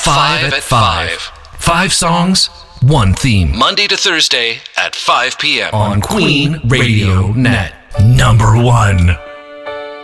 5 at 5. 5 songs, 1 theme. Monday to Thursday at 5 p.m. on Queen Radio Net. Number 1.